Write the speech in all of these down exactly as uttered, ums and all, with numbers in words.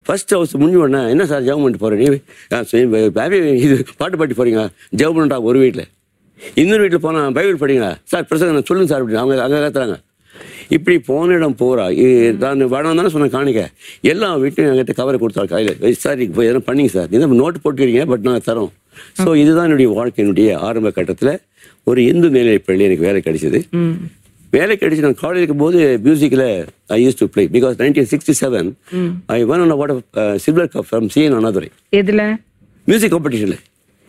First house முடிஞ்ச உடனே என்ன சார் ஜெபம் பண்ணிட்டு போகிறேன் நீ பேபி இது பாட்டு பாட்டி போகிறீங்க ஜெபம் பண்ணுறா ஒரு வீட்டில். இன்னொரு வீட்டில் போனால் பைபிள் படிங்க சார் பிரசங்க சொல்லுங்கள் சார் அப்படின்னு அவங்க அங்கே கத்துறாங்க. இப்படி போன இடம் போகிறா நான் வேணாம் தானே சொன்னேன் காணிக்க. எல்லா வீட்லையும் என்கிட்ட கவரை கொடுத்தாரு கையில் சார் இப்போ எதனா பண்ணிங்க சார் நீ நோட்டு போட்டுக்கிறீங்க பட் நாங்கள் தரோம். ஸோ இதுதான் என்னுடைய வாழ்க்கையினுடைய ஆரம்ப கட்டத்தில் ஒரு இந்து மேல்நிலைப் பள்ளி எனக்கு வேலை கிடைச்சிது. வேலை கிடைச்சி நான் காலேஜுக்கு போது மியூசிக்கில் ஐ use to play because nineteen sixty seven I one on award silver cup from C N Annadurai. எதில்? மியூசிக் காம்படிஷனில்.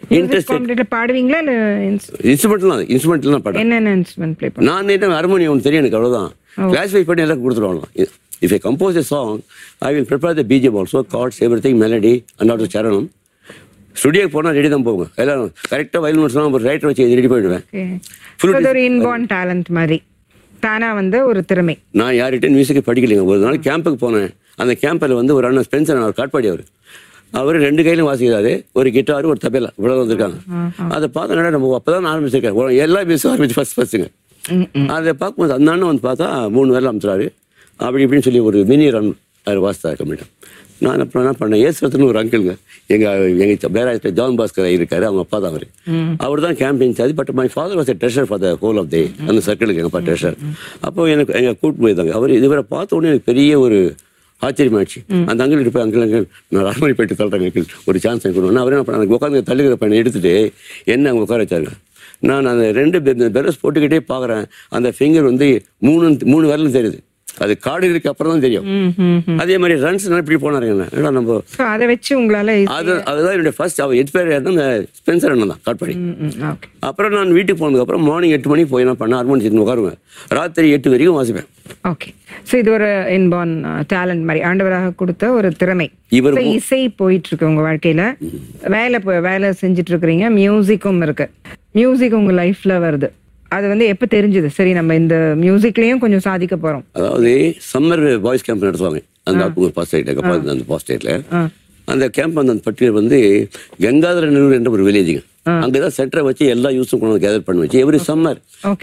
பாடுவீங்களா இல்லை இன்ஸ்ட்ருமெண்ட்லாம் இன்ஸ்ட்ருமெண்ட்லாம் பாடுறேன். என்னென்ன இன்ஸ்ட்ருமெண்ட் ப்ளே பண்ணுவேன்? நான் என்ன ஹார்மோனியம் ஒன்று தெரியும் எனக்கு அவ்வளோதான். கிளாஸிஃபை பண்ணி எல்லாம் கொடுத்துருவாங்களாம். If I compose a song I will prepare the BGM also cards every thing melody and also சரணம். ஸ்டுடியோக்கு போனால் ரெடி தான் போங்க எல்லாம் கரெக்டாக வயலின் சொன்னால் ஒரு ரைட்டர் வச்சு ரெடி பண்ணிடுவேன். ஒரு இன்பார்ன் டேலண்ட் மாதிரி தானா வந்து ஒரு திறமை. நான் யார்கிட்ட மியூசிக்கை படிக்கலைங்க. ஒரு நாள் கேம்புக்கு போனேன். அந்த கேம்பில் வந்து ஒரு அண்ணன் ஸ்பென்சர் அவர் காட்பாடி அவர் அவர் ரெண்டு கையிலும் வாசிக்கிறாரு. ஒரு கிட்டாரு ஒரு தபேலா இவ்வளோ வந்திருக்காங்க. அதை பார்த்தா நம்ம அப்போ தான் ஆரம்பிச்சிருக்கேன் எல்லா மியூசிக் ஆரம்பிச்சு ஃபஸ்ட் ஃபஸ்ட்டுங்க. அதை பார்க்கும்போது அந்த அண்ணன் வந்து பார்த்தா மூணு வேலை அமைச்சுறாரு அப்படி இப்படின்னு சொல்லி ஒரு மினி ரன் அவர் வாசித்தா கம்மிட்டேன். நான் அப்புறம் என்ன பண்ணேன் ஏசுவத்துன்னு ஒரு அங்கிளுங்க எங்கள் எங்கள் பேராஜ் ஜான் பாஸ்கர் இருக்காரு அவங்க அப்பா தான் அவர் அவர் தான் campaign charge. But my father was a treasure for the whole of டே அந்த சர்க்கிளுக்கு எங்கள் அப்பா ட்ரெஷர். அப்போ எனக்கு எங்கள் கூட்டு போயிருந்தாங்க. அவர் இதுவரை பார்த்த உடனே எனக்கு பெரிய ஒரு ஆச்சரியமாச்சு. அந்த அங்கிள் போய் அங்கிள் அங்கிள் நான் ராமணி போயிட்டு தள்ளுறேன் அங்கிள் ஒரு சான்ஸ் கொடுக்கணும். அவர் என்ன பண்ண உட்காந்து தள்ளுகிற பையனை எடுத்துட்டு என்ன அவங்க உட்கார வச்சாங்க. நான் அந்த ரெண்டு பெரஸ் போட்டுக்கிட்டே பார்க்குறேன். அந்த ஃபிங்கர் வந்து மூணு மூணு விரலும் தெரியுது. அது காடு இருக்கு அப்புறம் தான் தெரியும். அதே மாதிரி ரன்ஸ் இப்படி போனாருங்க நம்ம அதை வச்சு உங்களால அது அதுதான் என்னுடைய ஃபர்ஸ்ட் அவர் எக்ஸ்பயர் ஆயிருந்தா அந்த ஸ்பென்சர் அண்ணன் தான் காட்பாடி. அப்புறம் நான் வீட்டுக்கு போனதுக்கு அப்புறம் மார்னிங் எட்டு மணிக்கு போய் என்ன பண்ண ஹார்மோனி சேர்ந்து உட்காருவேன். ராத்திரி எட்டு வரைக்கும் வாசிப்பேன். ஓகே. ஸோ இது ஒரு இன்பார்ன் டேலண்ட் மாதிரி ஆண்டவராக கொடுத்த ஒரு திறமை. இவர் இசை போயிட்டு இருக்கு உங்க வாழ்க்கையில வேலை வேலை செஞ்சுட்டு இருக்கிறீங்க. மியூசிக்கும் இருக்கு. மியூசிக் உங்க லைஃப்ல வருது. அது வந்து எப்போ தெரிஞ்சது சரி நம்ம இந்த மியூசிக்லயும் கொஞ்சம் சாதிக்க போறோம்? அதாவது சம்மர் பாய்ஸ் கேம்ப் நடத்துவாங்க அந்த பாஸ்ட் ஸ்டேட்ல அந்த பாஸ்ட் ஸ்டேட்ல அந்த கேம்ப் அந்த பட்டியல் வந்து கங்காதர நல்லூர் என்ற ஒரு வில்லேஜுங்க. அங்கதான் சென்டரை வச்சு எல்லா யூஸும் கொண்டு கேதர் பண்ணி வச்சு எவ்ரி சம்மர்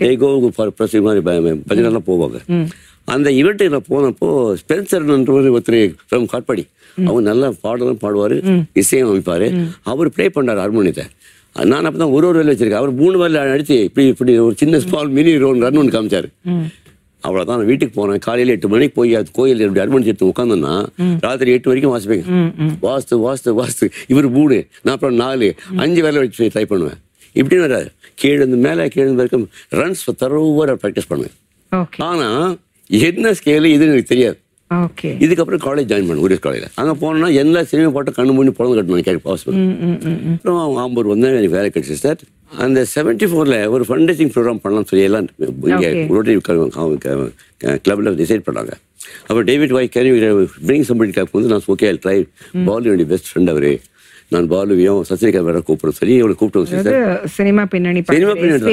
மாதிரி பஜனைலாம் போவாங்க. அந்த ஈவெண்ட்டுல போனப்போ ஸ்பென்சர் ஒருத்தர் ஃப்ரம் காட்பாடி அவங்க நல்லா பாடலும் பாடுவாரு இசையும் அமைப்பாரு. அவர் பிளே பண்ணாரு ஹார்மோனியத்தை. நான் அப்போ தான் ஒரு ஒரு வேலை வச்சிருக்கேன். அவர் மூணு வேலை அடிச்சு இப்படி இப்படி ஒரு சின்ன ஸ்மால் மினி ரோன் ரன் ஒன்று காமிச்சாரு. அவ்வளோதான். நான் வீட்டுக்கு போனேன். காலையில் எட்டு மணிக்கு போய் அது கோயில் எப்படி அட்வான்ஸ் எடுத்து உட்காந்தோன்னா ராத்திரி எட்டு வரைக்கும் வாசிப்பேங்க. வாஸ்து வாஸ்து வாஸ்து இவர் மூணு நான் அப்புறம் நாலு அஞ்சு வேலை வச்சு ட்ரை பண்ணுவேன். இப்படின்னு வராது. கீழே மேலே கீழே வரைக்கும் ரன்ஸ் தரோவாக ப்ராக்டிஸ் பண்ணுவேன். ஆனால் என்ன ஸ்கேலு இதுன்னு எனக்கு தெரியாது. இதுக்கப்புறம் காலேஜ் ஜாயின் பண்ண ஊரிஸ் காலேஜில். அங்கே போனோம்னா எல்லா சினிமா பாட்டும் கண்ணு மூணு பிறந்து கட்டணும் கேட்க பாசிபிள். அப்புறம் அவங்க ஆம்பூர் வந்து எனக்கு வேலை கிடைச்சி சார். அந்த செவன்டி ஃபோரில் ஒரு ஃபண்ட் ரைசிங் ப்ரோக்ராம் பண்ணலாம்னு சொல்லி எல்லாம் இங்கே ரோட்டரி கிளப்பில் டிசைட் பண்ணாங்க. அப்போ டேவிட் வாய் கேரி பிரிங் சம்படி கிளப் வந்து நான் ஓகே ட்ரை பாலு என்னுடைய பெஸ்ட் ஃப்ரெண்ட் அவரு. நான் பாலுவையும் சசிரிகா வேற கூப்பிடுறோம் சரி இவளை கூப்பிட்டு சினிமா பின்னணி சினிமா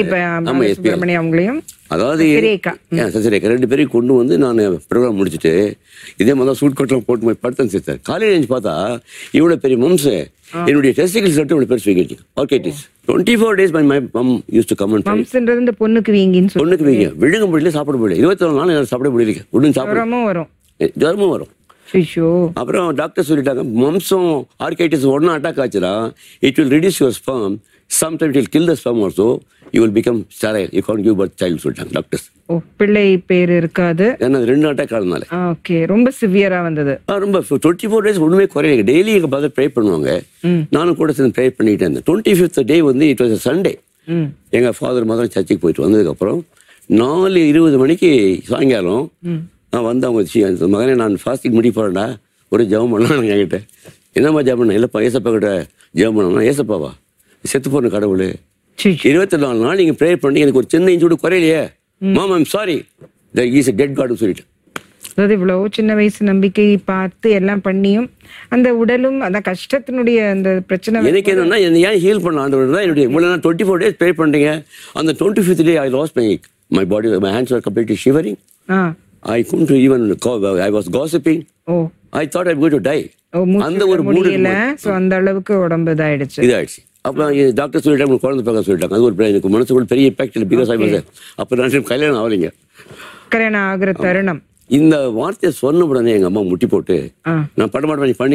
பின்னணி அவங்களையும் அதாவது சசிரேகா ரெண்டு பேரையும் கொண்டு வந்து நான் ப்ரோக்ராம் முடிச்சுட்டு இதே மாதிரி சூட் கோட்லாம் போட்டு போய் படுத்தேன் சார். காலையில் எழுந்து பார்த்தா இவ்வளோ பெரிய மம்ஸ் என்னுடைய டெஸ்டிகல் சட்டு இவ்வளோ பேர் ஸ்வீகிட்டு ஆர்கேட்டிஸ் twenty four days my mum use to come and பொண்ணுக்கு வீங்க பொண்ணுக்கு வீங்க விழுங்க முடியல சாப்பிட முடியல இருபத்தி நாலு நாள் சாப்பிட முடியல ஒன்றும் சாப்பிடமும் வரும் ஜுரமும் வரும். அப்புறம் டாக்டர் சொல்லிட்டாங்க மம்சம் ஆர்கைட்டிஸ் ஒன்னா அட்டாக் ஆச்சுன்னா it will reduce your sperm sometimes it will kill the sperm also you will become sterile you can't give birth child சொல்லிட்டாங்க டாக்டர்ஸ். ஓ பிள்ளை பேர் இருக்காது ஏன்னா ரெண்டு அட்டாக் ஆனதுனால. ஓகே ரொம்ப சிவியரா வந்தது. ரொம்ப டுவெண்ட்டி ஃபோர் டேஸ் ஒன்றுமே குறையில. டெய்லி எங்கள் பதர் ப்ரே பண்ணுவாங்க. நானும் கூட சேர்ந்து ப்ரே பண்ணிட்டே இருந்தேன். டுவெண்ட்டி ஃபிஃப்த் டே வந்து இட் வாஸ் சண்டே. எங்கள் ஃபாதர் மதர் சர்ச்சுக்கு போயிட்டு வந்ததுக்கப்புறம் நாலு இருபது மணிக்கு சாயங்காலம் நான் வந்து அவங்க மகனே நான் ஃபாஸ்டிங் முடி போகிறேன்டா ஒரு ஜெபம் பண்ணலாம் என்கிட்ட. என்னம்மா ஜெபம் பண்ண இல்லைப்பா ஏசப்பா கிட்ட ஜெபம் பண்ணலாம். ஏசப்பாவா செத்து போன கடவுள் இருபத்தி நாலு நாள் நீங்கள் ப்ரே பண்ணி எனக்கு ஒரு சின்ன இன்ச்சு கூட குறையிலையே மாம் I'm sorry is a dead காட்னு சொல்லிட்டு. அதாவது இவ்வளவு சின்ன வயசு நம்பிக்கை பார்த்து எல்லாம் பண்ணியும் அந்த உடலும் அந்த கஷ்டத்தினுடைய அந்த பிரச்சனை எனக்கு என்னன்னா ஏன் ஹீல் பண்ண ஆண்டவர் தான் என்னுடைய இவ்வளோ நான் டுவெண்ட்டி ஃபோர் டேஸ் ப்ரே பண்ணுறீங்க. அந்த twenty fifth day I last my my body my hands are completely shivering. I couldn't even I was gossiping. Oh. I thought I'm going to die. அந்த ஒரு மூடு இல்ல சோ அந்த அளவுக்கு உடம்பு இதாயிடுச்சு. இதாயிடுச்சு. அப்ப டாக்டர் சொல்லிட்டாங்க குழந்தை பார்க்க சொல்லிட்டாங்க. அது ஒரு எனக்கு மனசுக்குள்ள பெரிய இம்பாக்ட் இல்லை. பிகாஸ் ஐ வாஸ் அப்ப நான் கல்யாணம் ஆகலைங்க. கல்யாணம் ஆகிற தருணம் இந்த வார்த்தையை சொன்ன உடனே எங்க அம்மா முட்டி போட்டு நான் பண்ண மாட்டேன் பண்ணி